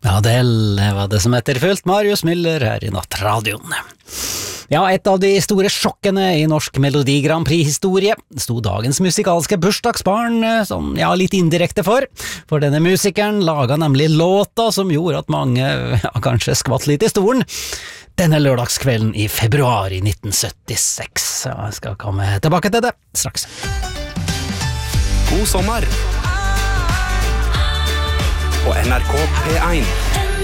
Adele var det som etterfulgt Marius Müller her i Nattradioen. Ja, et av de store sjokkene i norsk Melodi Grand Prix-historie sto dagens musikalske bursdagsbarn sånn, ja, litt indirekte for denne musikeren laget nemlig låta som gjorde at mange kanskje skvatt litt i stolen denne lørdagskvelden i februar i 1976. Jeg skal komme tilbake til det straks. God sommer på NRK P1.